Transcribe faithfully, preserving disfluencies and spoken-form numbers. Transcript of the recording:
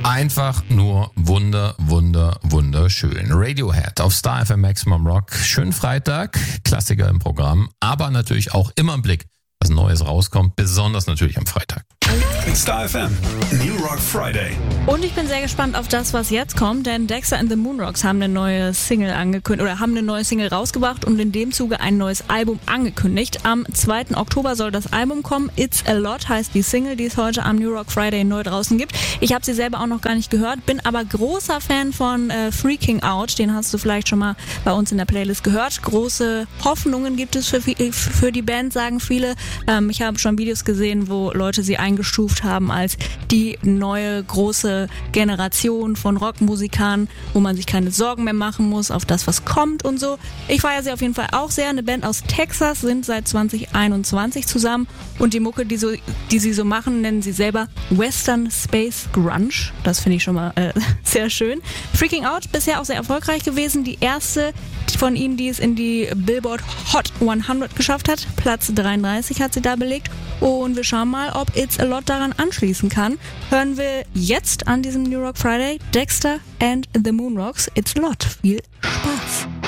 Einfach nur wunder, wunder, wunderschön. Radiohead auf Star F M Maximum Rock. Schönen Freitag, Klassiker im Programm, aber natürlich auch immer im Blick, was Neues rauskommt, besonders natürlich am Freitag. Star F M, New Rock Friday. Und ich bin sehr gespannt auf das, was jetzt kommt, denn Dexter and the Moonrocks haben eine neue Single angekündigt oder haben eine neue Single rausgebracht und in dem Zuge ein neues Album angekündigt. Am zweiten Oktober soll das Album kommen. It's a Lot heißt die Single, die es heute am New Rock Friday neu draußen gibt. Ich habe sie selber auch noch gar nicht gehört, bin aber großer Fan von äh, Freaking Out. Den hast du vielleicht schon mal bei uns in der Playlist gehört. Große Hoffnungen gibt es für, für die Band, sagen viele. Ähm, ich habe schon Videos gesehen, wo Leute sie eingestuft haben als die neue große Generation von Rockmusikern, wo man sich keine Sorgen mehr machen muss auf das, was kommt und so. Ich feiere sie auf jeden Fall auch sehr. Eine Band aus Texas, sind seit zwanzig einundzwanzig zusammen und die Mucke, die, so, die sie so machen, nennen sie selber Western Space Grunge. Das finde ich schon mal äh, sehr schön. Freaking Out, bisher auch sehr erfolgreich gewesen. Die erste von ihnen, die es in die Billboard Hot hundert geschafft hat. Platz dreiunddreißig hat sie da belegt. Und wir schauen mal, ob It's a Lot daran anschließen kann. Hören wir jetzt an diesem New Rock Friday Dexter and the Moonrocks. It's a Lot. Viel Spaß.